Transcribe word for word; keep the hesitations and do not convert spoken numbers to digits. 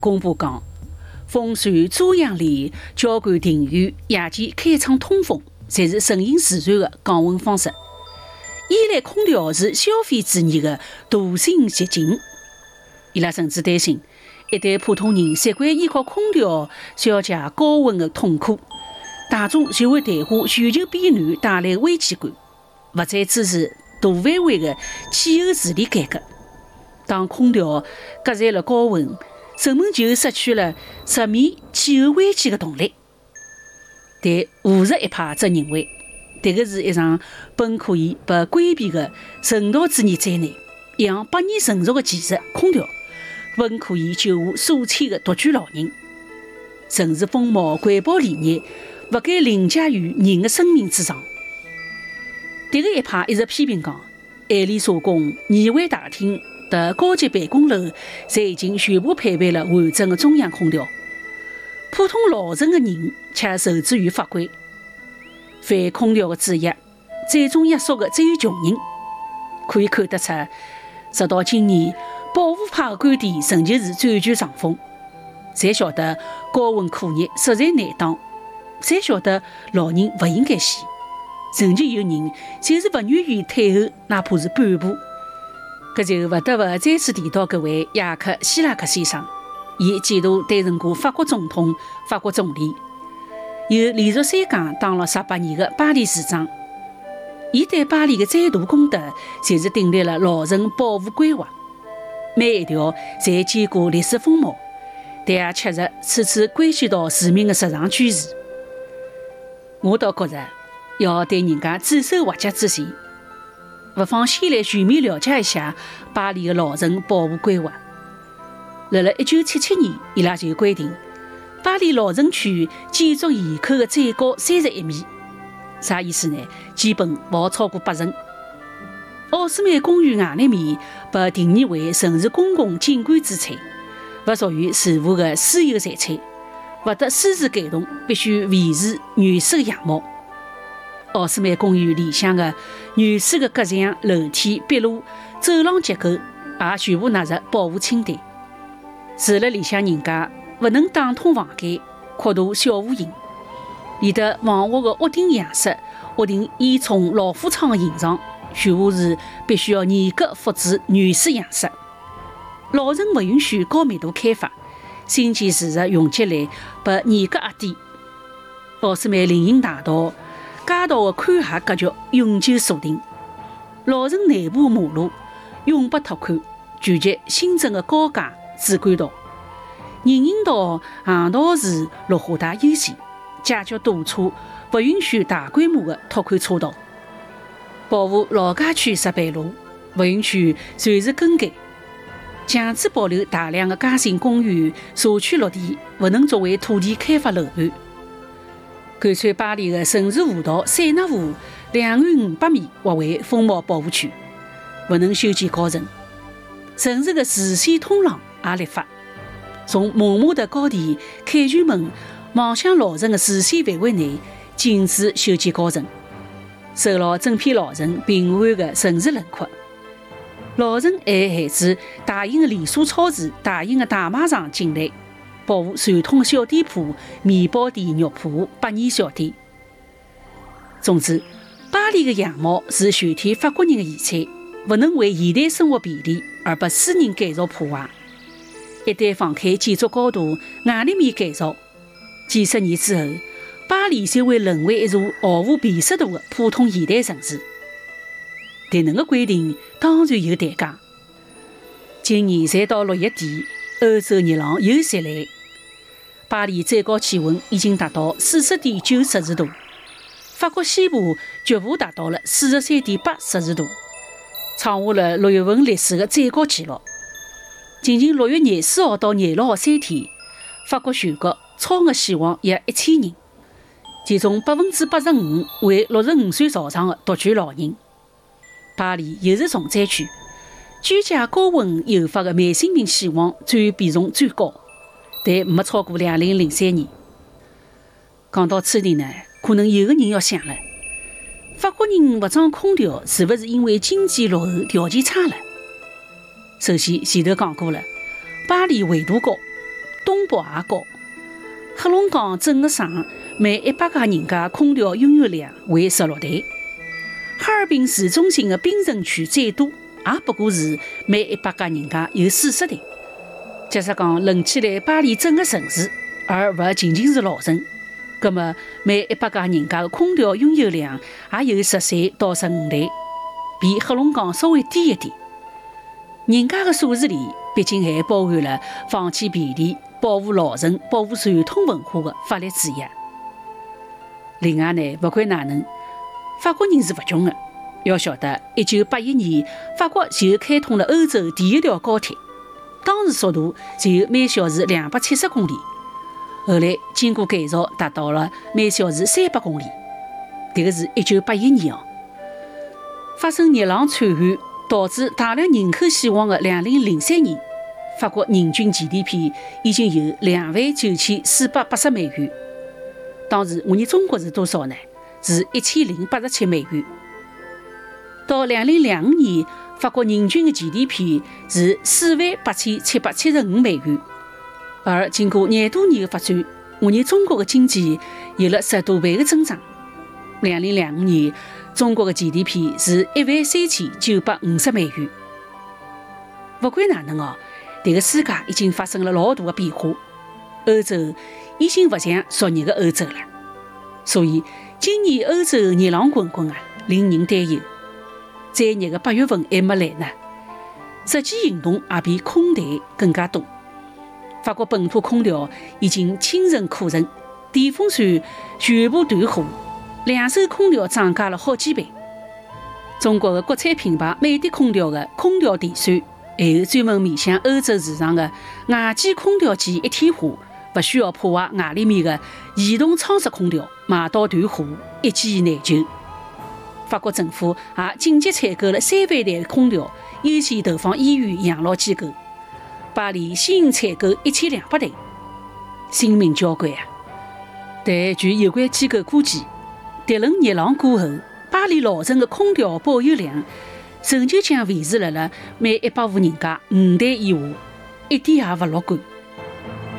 公布讲，风船、遮阳帘、交关庭院、夜间开窗通风，侪是顺应自然的降温方式。依赖空调是消费主义的惰性捷径。伊拉甚至担心，一旦普通人习惯依靠空调消解高温的痛苦，大众就会淡化全球变暖带来的危机感，勿再支持大范围的气候治理改革。当空调隔在了高温，人们就失去了直面气候危机的动力。但务实一派则认为，迭个是一场本可以被规避的人道主义灾难。一项百年成熟的技术——空调，本可以救护数千个独居老人。城市风貌、环保理念勿该凌驾于人的生命之上。迭个一派一直批评讲，爱丽舍宫、议会大厅等高级办公楼侪已经全部配备了完整的中央空调，普通老成的人却受制于法规。反空调的制约，最终约束的只有穷人。可以看得出，直到今年，保护派的观点仍旧是占据上风。侪晓得高温酷热实在难当，侪晓得老人勿应该死，仍旧有人就是勿愿意退后，哪怕是半步。搿就勿得勿再次提到搿位雅克·希拉克先生，伊几度担任过法国总统、法国总理，又连续三届当了十八年的巴黎市长。伊对巴黎的最大功德，就是订立了老城保护规划，每一条侪见过历史风貌，但也切实处处关系到市民的日常居住。我倒觉着，要对人家指手画脚之前，不妨先来全面了解一下巴黎的老城保护规划。辣辣一九七七年，伊拉就规定，巴黎老城区建筑檐口的最高三十一米。啥意思呢？基本勿好超过八层。奥斯曼公园外立面被定义为城市公共景观之产，勿属于住户的私有财产，勿得私自改动，必须维持原始的样貌。奥斯曼公园里向的原始的隔墙、楼梯、壁路、走廊结构也全部纳入保护清单。住辣里向人家勿能打通房间，扩大小户型。里头房屋的屋顶样式、屋顶烟囱、老虎窗的形状，全部是必须要严格复制原始样式。老城勿允许高密度开发，新建住宅容积率被严格压低。奥斯曼林荫大道、街道的宽狭格局永久锁定。老城内部马路永不拓宽，聚集新增的高架主干道。人行道、行道树绿化带优先，解决堵车，不允许大规模的拓宽车道。保护老街区石板路，不允许随时更改。强制保留大量的街心公园、社区绿地，不能作为土地开发楼盘。干脆巴黎的城市湖道塞纳河两岸五百米划为风貌保护区，不能修建高层。城市的视线通廊也立法，从蒙马特高地凯旋门望向老城的视线范围内禁止修建高层，守牢整片老城平缓的城市轮廓。老城还限制大型的连锁超市、大型的大卖场进来，保护传统的小店铺、面包店、肉铺、百年小店。总之，巴黎的样貌是全体法国人的遗产，不能为现代生活便利而被私人改造破坏。一旦放开建筑高度、外立面改造，几十年之后，巴黎就会沦为一座毫无辨识度的普通现代城市。但能个规定当然有代价。今年才到六月底，欧洲热浪又袭来，巴黎最高气温已经达到四十点九摄氏度，法国西部局部达到了四十三点八摄氏度，创下了六月份历史的最高纪录。仅仅六月廿四号到廿六号三天，法国全国超额死亡约一千人，其中百分之八十五为六十五岁朝上的独居老人。巴黎又是重灾区，居家高温诱发的慢性病死亡占比重最高，但没超过两零零三年。讲到此地呢，可能有个人要想了，法国人不装空调是不是因为经济落后、条件差了？首先前头讲过了，巴黎纬度高， 东北也高。黑龙江整个省每一百家人家空调拥有量为十六台，哈尔滨市中心的滨城区最多也不过是每一百家人家有四十台。假设讲论起来巴黎整个城市，而不仅仅是老城，那么每一百家人家的空调拥有量也有十三到十五台，比黑龙江稍微低一点。人家的数字里毕竟还包含了放弃便利、保护老城、保护传统文化的法律制约。另外呢，不管哪能，法国人是不穷的。要晓得，一九八一年法国就开通了欧洲第一条高铁，当时速度只有每小时两百七十公里，后来经过改造达到了每小时三百公里。这个是一九八一年哦。发生热浪惨案导致大量人口死亡的两零零三年，法国人均 G D P 已经有两万九千四百八十美元。当时我们中国是多少呢？是一千零八十七美元。到两零两五年，法国人均的 G D P 是四万八千七百七十五美元。而经过廿多年的发展，我们中国的经济有了十多倍的增长。两零两五年，中国的 G D P 是一万三千九百五十美元。不管哪能哦，这个世界已经发生了老大的变化，欧洲已经不像昨日的欧洲了。所以今年欧洲热浪滚滚啊，令人担忧。再热的八月份还没来呢，实际行动也比空谈更加多。法国本土空调已经倾城库存，电风扇全部断货，两手空调涨价了好几倍。中国的国产品牌美的空调的空调电扇，还有专门面向欧洲市场的外机空调机一体化，不需要破坏外里面的移动舱式空调，买到断货，一机难求。法国政府也紧急采购了三万台空调，优先投放医院、养老机构。巴黎先采购一千两百台，性命交关啊！但据有关机构估计，这轮热浪过后，巴黎老城的空调保有量仍旧将维持辣辣每一百户人家五台以下，一点也不乐观。